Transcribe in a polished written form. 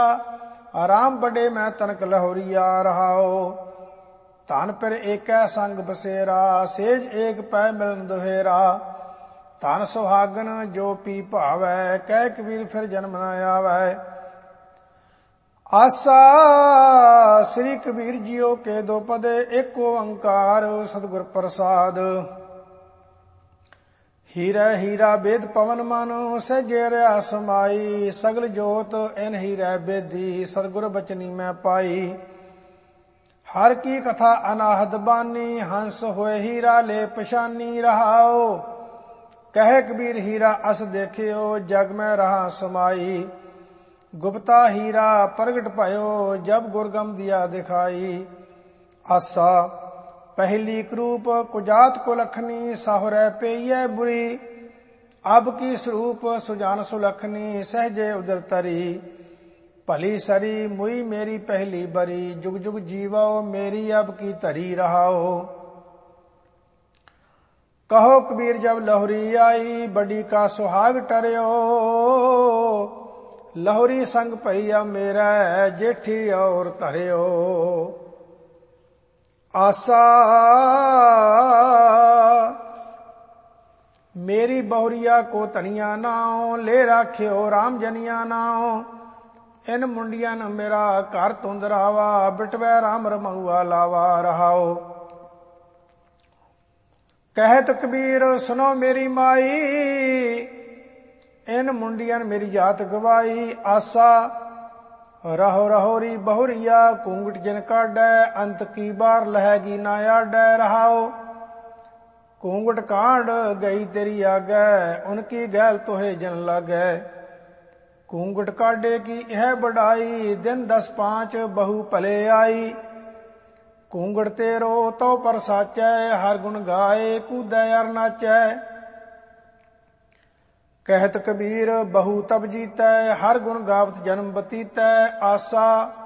राम बड़े मैं तनक लहोरिया रहाओ। धन फिर एकै संग बसेरा, सेज एक पै मिलन दुहेरा। धन सुहागन जो पी भावै, कह कबीर फिर जन्म न आवै। आसा श्री कबीर जियो के दो पदे, एक ओंकार सतगुर प्रसाद। हीरा हीरा बेद पवन मन, सहजे रहा समाई। सगल जोत इन हीरा बेदी, सतगुर बचनी मैं पाई। हर की कथा अनाहद बानी, हंस होए हीरा ले पछानी रहाओ। कह कबीर हीरा अस देखियो, जग में रहा समाई। गुप्ता हीरा प्रगट भयो, जब गुरगम दिया दिखाई। आसा पहली करूप कुजात को लखनी, साहुरै पेय बुरी। अब की स्वरूप सुजान सुलखनी, सहजे उदर तरी। भली सरी मुई मेरी पहली बरी, जुग जुग जीवो मेरी अब की तरी रहाओ। कहो कबीर जब लहुरी आई, बड़ी का सुहाग टरियो। लहुरी संग भैया मेरा, जेठी और धरियो। आसा मेरी बहुरिया को तनिया नाओ, ले राख्यो राम जनिया नाओ। इन मुंडिया न मेरा घर तुंदरावा, बिटवै राम रमहुआ लावा रहाओ। कहत कबीर सुनो मेरी माई, इन मुंडियन मेरी जात गवाई। आसा रहो रहोरी बहुरिया, घूंघट जिन काढै, अंत की बार लहगी ना आडै रहाओ। घूंघट कांड गई तेरी आगै, उनकी गैल तोहे जन लागै। घूंघट काढे की यह बढ़ाई, दिन 10-5 बहु भले आई। घूंघट तेरो तो पर साचै, हर गुण गाए कूदै अर नाचै। कहत कबीर बहु तब जीतै, हर गुण गावत जन्म बतीतै। आसा